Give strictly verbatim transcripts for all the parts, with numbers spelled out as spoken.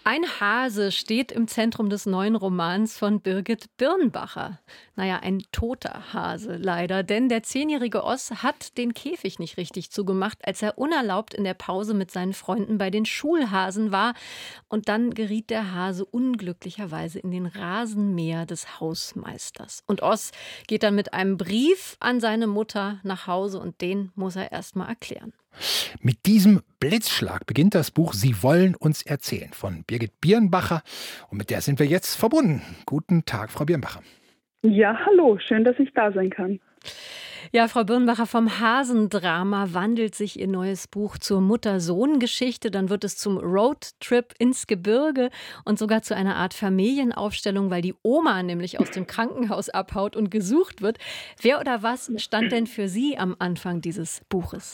Ein Hase steht im Zentrum des neuen Romans von Birgit Birnbacher. Naja, ein toter Hase leider, denn der zehnjährige Oss hat den Käfig nicht richtig zugemacht, als er unerlaubt in der Pause mit seinen Freunden bei den Schulhasen war. Und dann geriet der Hase unglücklicherweise in den Rasenmäher des Hausmeisters. Und Oss geht dann mit einem Brief an seine Mutter nach Hause und den muss er erst mal erklären. Mit diesem Blitzschlag beginnt das Buch Sie wollen uns erzählen von Birgit Birnbacher. Und mit der sind wir jetzt verbunden. Guten Tag, Frau Birnbacher. Ja, hallo, schön, dass ich da sein kann. Ja, Frau Birnbacher, vom Hasendrama wandelt sich Ihr neues Buch zur Mutter-Sohn-Geschichte. Dann wird es zum Roadtrip ins Gebirge und sogar zu einer Art Familienaufstellung, weil die Oma nämlich aus dem Krankenhaus abhaut und gesucht wird. Wer oder was stand denn für Sie am Anfang dieses Buches?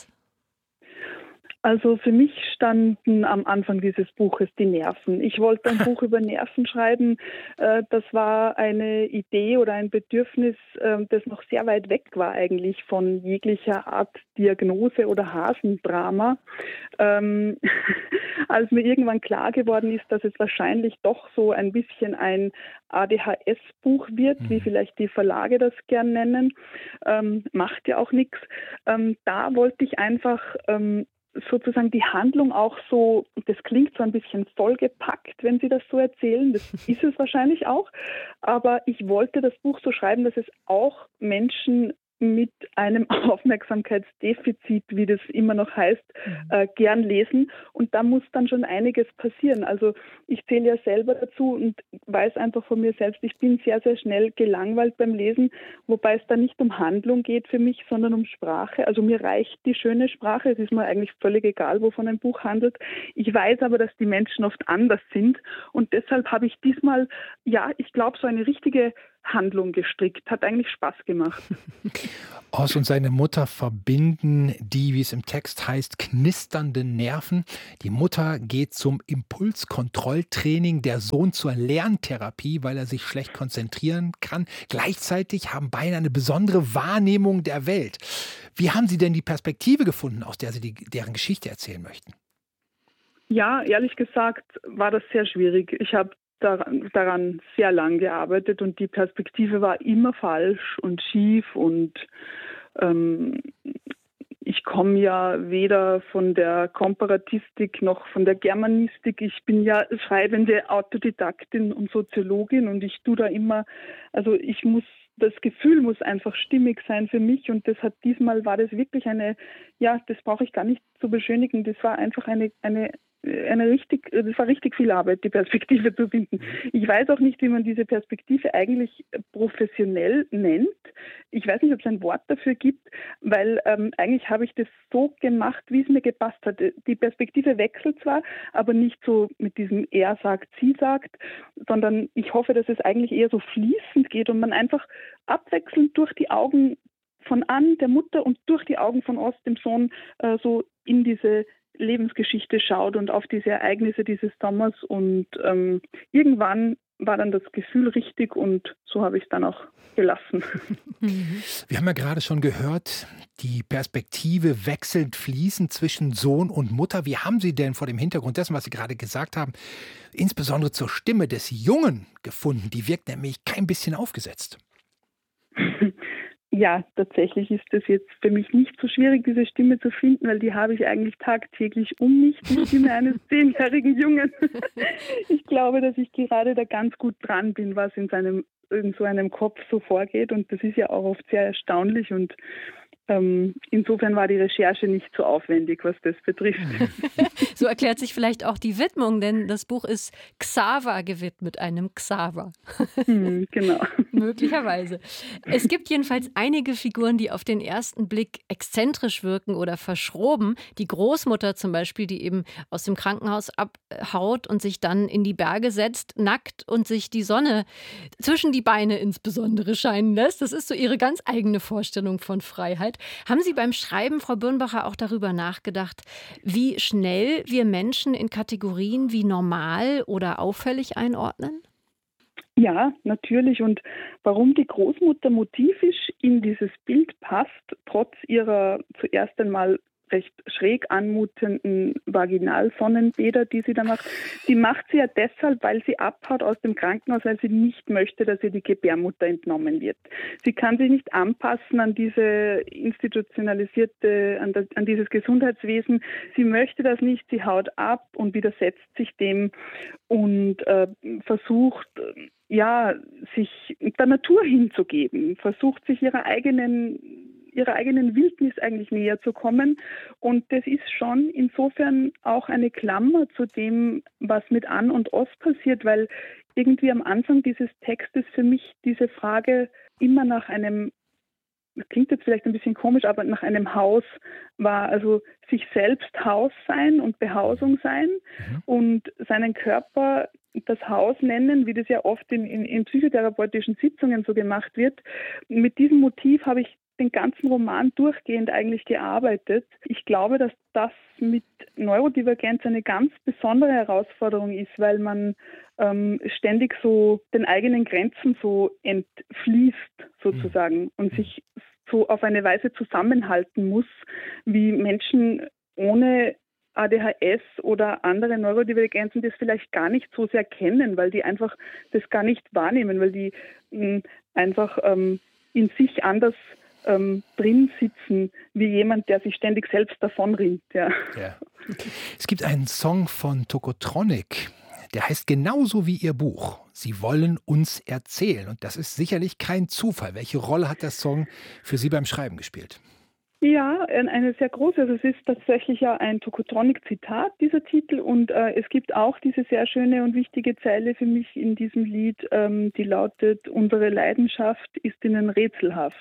Also für mich standen am Anfang dieses Buches die Nerven. Ich wollte ein Buch über Nerven schreiben. Das war eine Idee oder ein Bedürfnis, das noch sehr weit weg war eigentlich von jeglicher Art Diagnose oder Hasendrama. Ähm, als mir irgendwann klar geworden ist, dass es wahrscheinlich doch so ein bisschen ein A D H S-Buch wird, wie vielleicht die Verlage das gern nennen, ähm, macht ja auch nichts. Ähm, da wollte ich einfach ähm, sozusagen die Handlung auch so, das klingt so ein bisschen vollgepackt, wenn Sie das so erzählen, das ist es wahrscheinlich auch, aber ich wollte das Buch so schreiben, dass es auch Menschen mit einem Aufmerksamkeitsdefizit, wie das immer noch heißt, äh, gern lesen. Und da muss dann schon einiges passieren. Also ich zähle ja selber dazu und weiß einfach von mir selbst, ich bin sehr, sehr schnell gelangweilt beim Lesen, wobei es da nicht um Handlung geht für mich, sondern um Sprache. Also mir reicht die schöne Sprache. Es ist mir eigentlich völlig egal, wovon ein Buch handelt. Ich weiß aber, dass die Menschen oft anders sind. Und deshalb habe ich diesmal, ja, ich glaube, so eine richtige Handlung gestrickt. Hat eigentlich Spaß gemacht. Oss und seine Mutter verbinden die, wie es im Text heißt, knisternden Nerven. Die Mutter geht zum Impulskontrolltraining, der Sohn zur Lerntherapie, weil er sich schlecht konzentrieren kann. Gleichzeitig haben beide eine besondere Wahrnehmung der Welt. Wie haben Sie denn die Perspektive gefunden, aus der Sie die, deren Geschichte erzählen möchten? Ja, ehrlich gesagt war das sehr schwierig. Ich habe daran, daran sehr lang gearbeitet und die Perspektive war immer falsch und schief und ähm, ich komme ja weder von der Komparatistik noch von der Germanistik. Ich bin ja schreibende Autodidaktin und Soziologin und ich tue da immer, also ich muss, das Gefühl muss einfach stimmig sein für mich und das hat diesmal war das wirklich eine, ja, das brauche ich gar nicht zu beschönigen, das war einfach eine, eine eine richtig, das war richtig viel Arbeit, die Perspektive zu finden. Ich weiß auch nicht, wie man diese Perspektive eigentlich professionell nennt. Ich weiß nicht, ob es ein Wort dafür gibt, weil ähm, eigentlich habe ich das so gemacht, wie es mir gepasst hat. Die Perspektive wechselt zwar, aber nicht so mit diesem er sagt, sie sagt, sondern ich hoffe, dass es eigentlich eher so fließend geht und man einfach abwechselnd durch die Augen von Ann, der Mutter, und durch die Augen von Ost, dem Sohn, äh, so in diese Lebensgeschichte schaut und auf diese Ereignisse dieses Sommers und ähm, irgendwann war dann das Gefühl richtig und so habe ich es dann auch gelassen. Wir haben ja gerade schon gehört, die Perspektive wechselt fließend zwischen Sohn und Mutter. Wie haben Sie denn vor dem Hintergrund dessen, was Sie gerade gesagt haben, insbesondere zur Stimme des Jungen gefunden? Die wirkt nämlich kein bisschen aufgesetzt. Ja, tatsächlich ist es jetzt für mich nicht so schwierig, diese Stimme zu finden, weil die habe ich eigentlich tagtäglich um mich, die Stimme eines zehnjährigen Jungen. Ich glaube, dass ich gerade da ganz gut dran bin, was in seinem in so einem Kopf so vorgeht und das ist ja auch oft sehr erstaunlich und ähm, insofern war die Recherche nicht so aufwendig, was das betrifft. So erklärt sich vielleicht auch die Widmung, denn das Buch ist Xaver gewidmet, einem Xaver. Hm, genau. Möglicherweise. Es gibt jedenfalls einige Figuren, die auf den ersten Blick exzentrisch wirken oder verschroben. Die Großmutter zum Beispiel, die eben aus dem Krankenhaus abhaut und sich dann in die Berge setzt, nackt und sich die Sonne zwischen die Beine insbesondere scheinen lässt. Das ist so ihre ganz eigene Vorstellung von Freiheit. Haben Sie beim Schreiben, Frau Birnbacher, auch darüber nachgedacht, wie schnell wir Menschen in Kategorien wie normal oder auffällig einordnen? Ja, natürlich. Und warum die Großmutter motivisch in dieses Bild passt, trotz ihrer zuerst einmal recht schräg anmutenden Vaginalsonnenbäder, die sie da macht. Die macht sie ja deshalb, weil sie abhaut aus dem Krankenhaus, weil sie nicht möchte, dass ihr die Gebärmutter entnommen wird. Sie kann sich nicht anpassen an diese institutionalisierte, an, das, an dieses Gesundheitswesen. Sie möchte das nicht, sie haut ab und widersetzt sich dem und äh, versucht, ja, sich der Natur hinzugeben, versucht sich ihrer eigenen ihrer eigenen Wildnis eigentlich näher zu kommen. Und das ist schon insofern auch eine Klammer zu dem, was mit An und Oz passiert, weil irgendwie am Anfang dieses Textes für mich diese Frage immer nach einem, das klingt jetzt vielleicht ein bisschen komisch, aber nach einem Haus war, also sich selbst Haus sein und Behausung sein mhm. und seinen Körper das Haus nennen, wie das ja oft in, in, in psychotherapeutischen Sitzungen so gemacht wird. Mit diesem Motiv habe ich den ganzen Roman durchgehend eigentlich gearbeitet. Ich glaube, dass das mit Neurodivergenz eine ganz besondere Herausforderung ist, weil man ähm, ständig so den eigenen Grenzen so entfließt sozusagen mhm. und sich so auf eine Weise zusammenhalten muss, wie Menschen ohne A D H S oder andere Neurodivergenzen das vielleicht gar nicht so sehr kennen, weil die einfach das gar nicht wahrnehmen, weil die mh, einfach ähm, in sich anders Ähm, drin sitzen, wie jemand, der sich ständig selbst davonringt. Ja. Ja. Es gibt einen Song von Tokotronic, der heißt genauso wie ihr Buch. Sie wollen uns erzählen. Und das ist sicherlich kein Zufall. Welche Rolle hat der Song für Sie beim Schreiben gespielt? Ja, eine sehr große. Also es ist tatsächlich ja ein Tokotronic-Zitat, dieser Titel. Und äh, es gibt auch diese sehr schöne und wichtige Zeile für mich in diesem Lied, ähm, die lautet: Unsere Leidenschaft ist ihnen rätselhaft.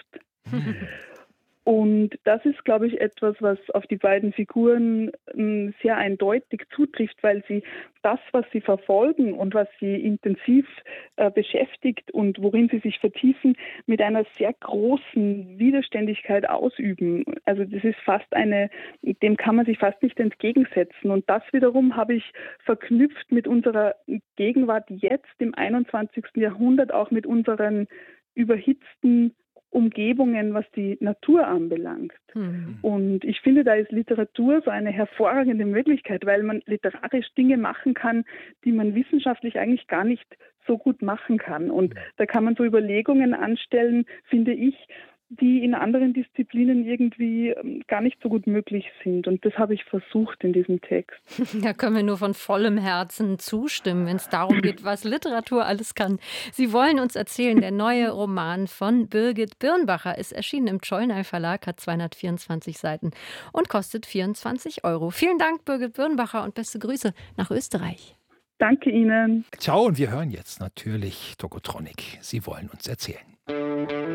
Und das ist, glaube ich, etwas, was auf die beiden Figuren ähm, sehr eindeutig zutrifft, weil sie das, was sie verfolgen und was sie intensiv äh, beschäftigt und worin sie sich vertiefen, mit einer sehr großen Widerständigkeit ausüben. Also das ist fast eine, dem kann man sich fast nicht entgegensetzen. Und das wiederum habe ich verknüpft mit unserer Gegenwart jetzt im einundzwanzigsten Jahrhundert, auch mit unseren überhitzten Umgebungen, was die Natur anbelangt. Mhm. Und ich finde, da ist Literatur so eine hervorragende Möglichkeit, weil man literarisch Dinge machen kann, die man wissenschaftlich eigentlich gar nicht so gut machen kann. Und da kann man so Überlegungen anstellen, finde ich, die in anderen Disziplinen irgendwie gar nicht so gut möglich sind. Und das habe ich versucht in diesem Text. Da können wir nur von vollem Herzen zustimmen, wenn es darum geht, was Literatur alles kann. Sie wollen uns erzählen, der neue Roman von Birgit Birnbacher ist erschienen im Czollner Verlag, hat zweihundertvierundzwanzig Seiten und kostet vierundzwanzig Euro. Vielen Dank, Birgit Birnbacher, und beste Grüße nach Österreich. Danke Ihnen. Ciao, und wir hören jetzt natürlich Tokotronic. Sie wollen uns erzählen.